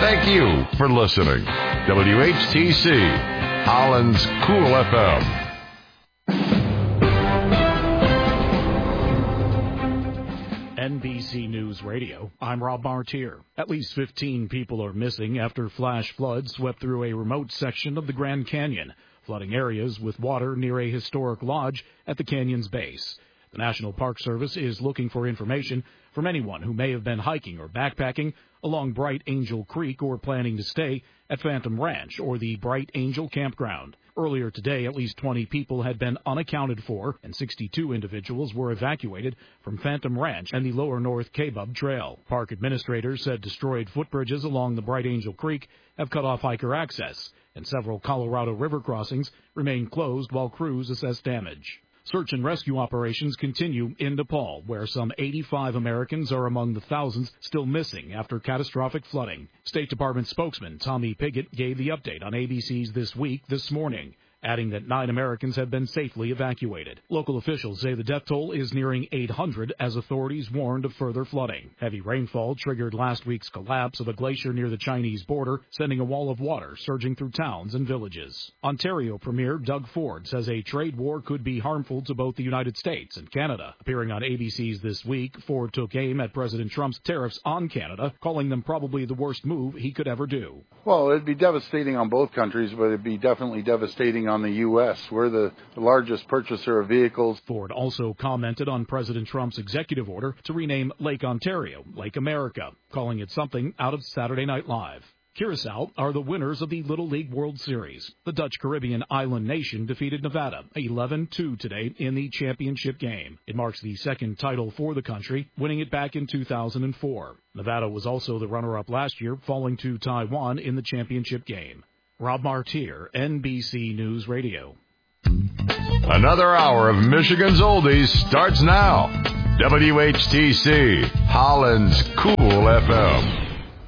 Thank you for listening. WHTC, Holland's Cool FM. NBC News Radio, I'm Rob Martier. At least 15 people are missing after flash floods swept through a remote section of the Grand Canyon, flooding areas with water near a historic lodge at the canyon's base. The National Park Service is looking for information from anyone who may have been hiking or backpacking along Bright Angel Creek or planning to stay at Phantom Ranch or the Bright Angel Campground. Earlier today, at least 20 people had been unaccounted for, and 62 individuals were evacuated from Phantom Ranch and the Lower North Kaibab Trail. Park administrators said destroyed footbridges along the Bright Angel Creek have cut off hiker access, and several Colorado River crossings remain closed while crews assess damage. Search and rescue operations continue in Nepal, where some 85 Americans are among the thousands still missing after catastrophic flooding. State Department spokesman Tommy Pigott gave the update on ABC's This Week this morning, adding that 9 Americans have been safely evacuated. Local officials say the death toll is nearing 800 as authorities warned of further flooding. Heavy rainfall triggered last week's collapse of a glacier near the Chinese border, sending a wall of water surging through towns and villages. Ontario Premier Doug Ford says a trade war could be harmful to both the United States and Canada. Appearing on ABC's This Week, Ford took aim at President Trump's tariffs on Canada, calling them probably the worst move he could ever do. Well, it'd be devastating on both countries, but it'd be definitely devastating on the U.S. We're the largest purchaser of vehicles. Ford also commented on President Trump's executive order to rename Lake Ontario Lake America, calling it something out of Saturday Night Live. Curacao are the winners of the Little League World Series. The Dutch Caribbean island nation defeated Nevada 11-2 today in the championship game. It marks the second title for the country, winning it back in 2004. Nevada was also the runner-up last year, falling to Taiwan in the championship game. Rob Martier, NBC News Radio. Another hour of Michigan's Oldies starts now. WHTC, Holland's Cool FM.